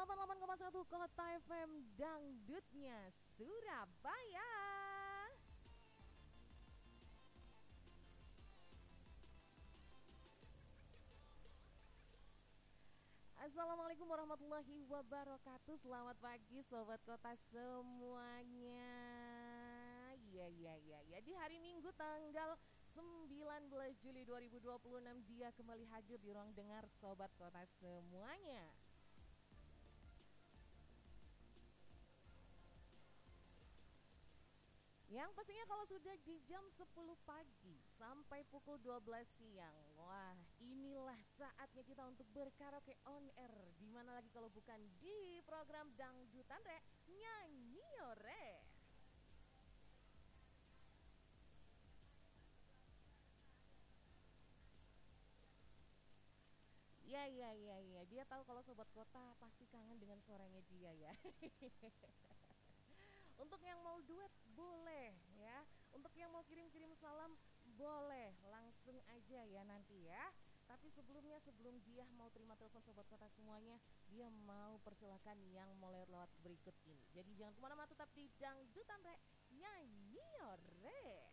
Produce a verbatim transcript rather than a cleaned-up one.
delapan puluh delapan koma satu Kota F M Dangdutnya Surabaya. Assalamualaikum warahmatullahi wabarakatuh. Selamat pagi Sobat Kota semuanya. Iya iya iya ya. Di hari Minggu tanggal sembilan belas Juli dua ribu dua puluh enam dia kembali hadir di ruang dengar Sobat Kota semuanya. Yang pastinya kalau sudah di jam sepuluh pagi sampai pukul dua belas siang, wah inilah saatnya kita untuk berkaraoke on air. Dimana lagi kalau bukan di program Dangdutan Re, Nyanyi Ore. Ya ya ya ya, dia tahu kalau Sobat Kota pasti kangen dengan suaranya dia ya. Untuk yang mau duet boleh ya. Untuk yang mau kirim-kirim salam boleh. Langsung aja ya nanti ya. Tapi sebelumnya sebelum dia mau terima telepon Sobat Kota semuanya, dia mau persilahkan yang mulai lewat berikut ini. Jadi jangan kemana-mana, tetap di Dangdutan Re, Nyanyi Ore.